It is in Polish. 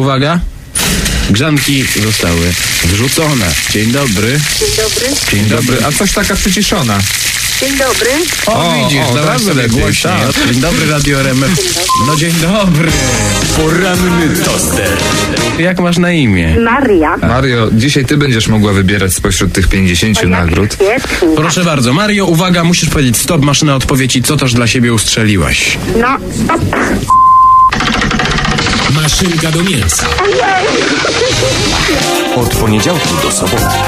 uwaga. Grzanki zostały wrzucone. Dzień dobry. Dzień dobry. Dzień dobry. A coś taka przyciszona. Dzień dobry. O, widzisz, teraz sobie lepiej, głośniej. tak. Dzień dobry, Radio RMF. No dzień dobry. Poranny toster. Jak masz na imię? Maria. Mario, dzisiaj ty będziesz mogła wybierać spośród tych 50 nagród. Świetnie. Proszę bardzo. Mario, uwaga, musisz powiedzieć stop, maszyna odpowiedzi, co też dla siebie ustrzeliłaś. No, stop. Maszynka do mięsa. Od poniedziałku do soboty.